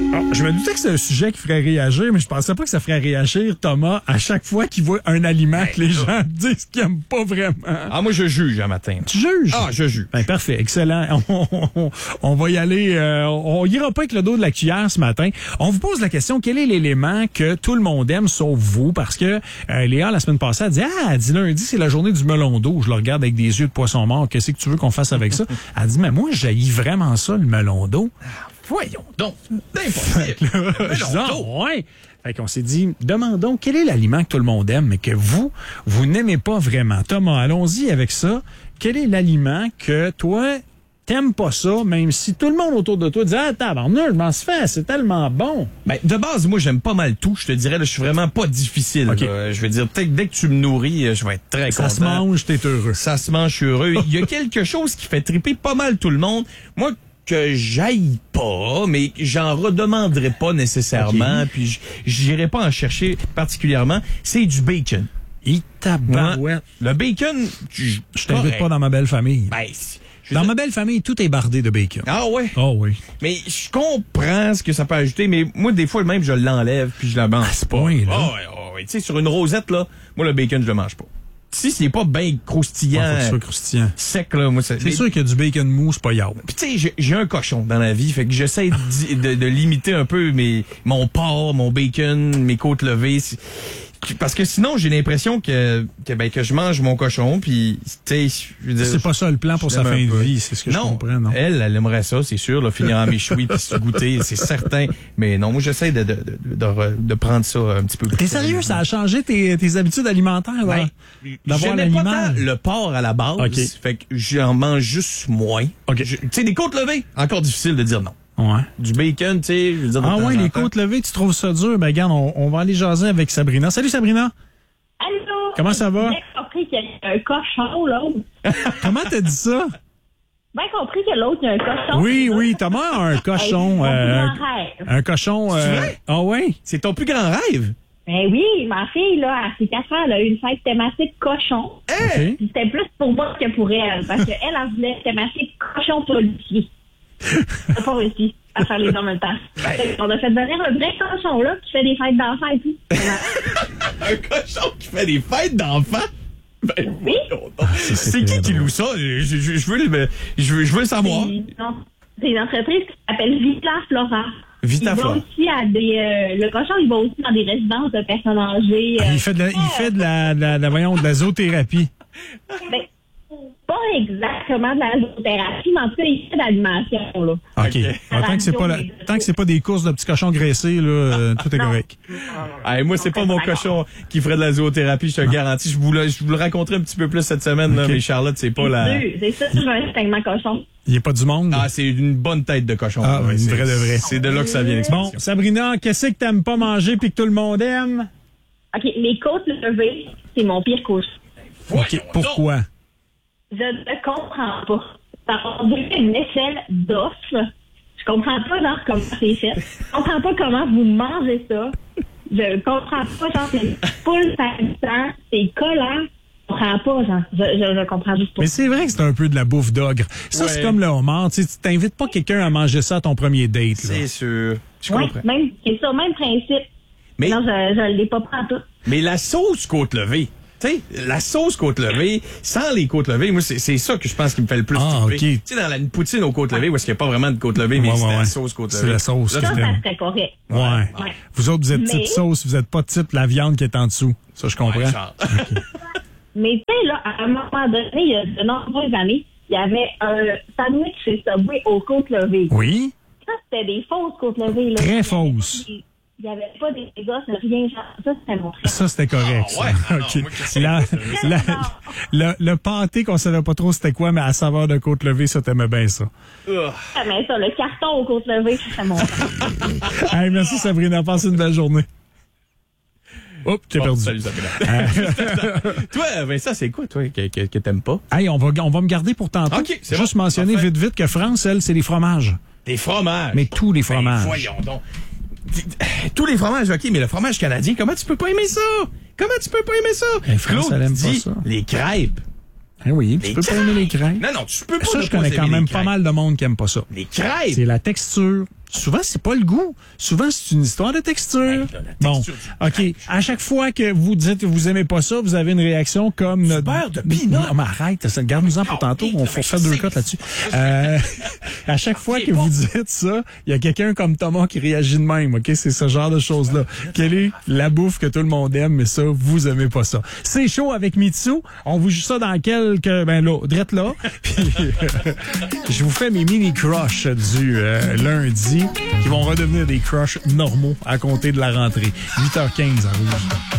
Je me doutais que c'est un sujet qui ferait réagir, mais je pensais pas que ça ferait réagir Thomas à chaque fois qu'il voit un aliment que les gens disent qu'ils n'aiment pas vraiment. Ah, moi, je juge un matin. Tu juges? Ah, je juge. Ben, parfait, excellent. On va y aller. On ira pas avec le dos de la cuillère ce matin. On vous pose la question, quel est l'élément que tout le monde aime sauf vous? Parce que Léa, la semaine passée, elle dit lundi, c'est la journée du melon d'eau. Je le regarde avec des yeux de poisson mort. Qu'est-ce que tu veux qu'on fasse avec ça? Elle dit, mais moi, j'haïs vraiment ça, le melon d'eau. Voyons donc. C'est impossible. Ouais. Fait qu'on s'est dit, demandons quel est l'aliment que tout le monde aime, mais que vous n'aimez pas vraiment. Thomas, allons-y avec ça. Quel est l'aliment que toi, t'aimes pas ça, même si tout le monde autour de toi dit, ah, tabarnak, je m'en suis fait, c'est tellement bon. Ben, de base, moi, j'aime pas mal tout. Je te dirais, là, je suis vraiment pas difficile. Okay. Je vais dire, peut-être dès que tu me nourris, je vais être très content. Ça se mange, t'es heureux. Ça se mange, je suis heureux. Il y a quelque chose qui fait triper pas mal tout le monde. Moi, que j'aille pas, mais j'en redemanderai pas nécessairement, puis j'irai pas en chercher particulièrement, c'est du bacon. Tabarouette. Le bacon, je t'invite pas dans ma belle famille. Ben, dans ma belle famille, tout est bardé de bacon. Ah ouais? Oh oui. Mais je comprends ce que ça peut ajouter, mais moi, des fois, même, je l'enlève puis je la mange. À ce point, là. Oh ouais. Tu sais, sur une rosette, là, moi, le bacon, je le mange pas. Si c'est pas bien croustillant, faut que ce soit croustillant, sec, là, moi, c'est sûr qu'il y a du bacon mou, c'est pas yard. Puis tu sais, j'ai un cochon dans la vie, fait que j'essaie de limiter un peu mon porc, mon bacon, mes côtes levées. Parce que sinon, j'ai l'impression que je mange mon cochon, puis tu sais, je veux dire, c'est pas ça le plan pour sa fin de vie, c'est ce que je comprends, non? Elle aimerait ça, c'est sûr, là, finir en méchoui puis se goûter, c'est certain. Mais non, moi, j'essaie de prendre ça un petit peu plus. T'es sérieux, ça a changé tes habitudes alimentaires, là? D'avoir l'animal? Le porc à la base, fait que j'en mange juste moins. Tu sais, des côtes levées, encore difficile de dire non. Ouais. Du bacon, tu sais, je veux dire. Ah ouais, les côtes levées, tu trouves ça dur? Ben regarde, on va aller jaser avec Sabrina. Salut Sabrina! Allô? Comment ça va? J'ai compris qu'il y a un cochon, l'autre. Comment t'as dit ça? Bien compris que l'autre, il y a un cochon. Oui, Thomas a un cochon. Un cochon. Ah ouais? C'est ton plus grand rêve? Ben oui, ma fille, là, à ses 4 ans, elle a eu une fête thématique cochon. Hey! C'était plus pour moi que pour elle, parce qu'elle, elle voulait thématique cochon policier. C'est pas réussi à faire les deux en même temps. On a fait venir un vrai cochon, là, qui fait des fêtes d'enfants et tout. Un cochon qui fait des fêtes d'enfants? Ben oui. C'est qui loue ça? Je veux le savoir. C'est une entreprise qui s'appelle Vita Flora. Vita Flora. Il va aussi à le cochon, il va aussi dans des résidences de personnes âgées. Il fait de la zoothérapie. Ben, pas exactement de la zoothérapie, mais en tout cas, il fait de l'animation, là. OK. Tant que c'est pas des courses de petits cochons graissés, là, tout est correct. Moi, c'est pas mon cochon qui ferait de la zoothérapie, je te garantis. Je vous le raconterai un petit peu plus cette semaine, là, mais Charlotte, c'est pas la... C'est ça, je veux un segment cochon. Il est pas du monde? Ah, c'est une bonne tête de cochon. Ah, une vraie de vraie. C'est de là que ça vient, l'expression. Bon, Sabrina, qu'est-ce que t'aimes pas manger puis que tout le monde aime? OK, les côtes levées, c'est mon pire cauchemar. OK, pourquoi? Je ne comprends pas. Ça a une échelle d'os. Je comprends pas, genre, comment c'est fait. Je comprends pas comment vous mangez ça. Je comprends pas, genre, c'est full palpitant, c'est collant. Je comprends pas, genre. Je comprends juste pas. Mais c'est vrai que c'est un peu de la bouffe d'ogre. Ça, c'est comme le homard. Tu t'invites pas quelqu'un à manger ça à ton premier date. C'est sûr. Je comprends. Ouais, c'est ça, même principe. Mais non, je l'ai pas pris en tout. Mais la sauce côte levée. Tu sais, la sauce côte levée, sans les côtes levées, moi, c'est ça que je pense qui me fait le plus triper. Okay. Tu sais, dans une poutine aux côtes levées, où est-ce qu'il n'y a pas vraiment de côte levée, mais c'est la sauce côte levée. C'est la sauce. Ça serait correct. Ouais. Vous autres, vous êtes type sauce, vous êtes pas type la viande qui est en dessous. Ça, je comprends. Okay. Mais tu sais, là, à un moment donné, il y a de nombreuses années, il y avait un sandwich chez Subway aux côtes levées. Oui. Ça, c'était des fausses côtes levées. Là. Très fausses. Il n'y avait pas des gosses, rien. Ça, c'était mon frère. Ça, c'était correct. Ah, ouais. OK. Le pâté qu'on savait pas trop c'était quoi, mais à saveur de côte levée, ça, t'aimais bien ça. Ah, mais ça, le carton aux côtes levées, c'était mon frère. Hey, merci Sabrina. Passe une belle journée. Oups, j'ai perdu. Salut Sabrina. Toi, Vincent, c'est quoi, toi, que t'aimes pas? Hey, on va me garder pour tantôt. OK, c'est juste mentionner vite que France, elle, c'est les fromages. Des fromages? Mais tous les fromages. Voyons donc. Tous les fromages, OK, mais le fromage canadien, comment tu peux pas aimer ça? Comment tu peux pas aimer ça? France, elle aime pas ça. Les crêpes. Ah oui, tu peux pas aimer les crêpes. Non, tu peux pas. Ça, je connais quand même pas mal de monde qui aime pas ça. Les crêpes. C'est la texture, souvent, c'est pas le goût. Souvent, c'est une histoire de texture. Bon, OK. À chaque fois que vous dites que vous aimez pas ça, vous avez une réaction comme... Du beurre de peanut. Non, mais arrête, garde-nous-en pour tantôt. On faut faire 2 cotes là-dessus. À chaque fois que vous dites ça, il y a quelqu'un comme Thomas qui réagit de même, OK? C'est ce genre de choses-là. Quelle est la bouffe que tout le monde aime, mais ça, vous aimez pas ça? C'est chaud avec Mitsu. On vous joue ça dans quelques... Ben là, drette là. Puis, je vous fais mes mini-crushs du lundi qui vont redevenir des crushs normaux à compter de la rentrée. 8h15 à Rouge.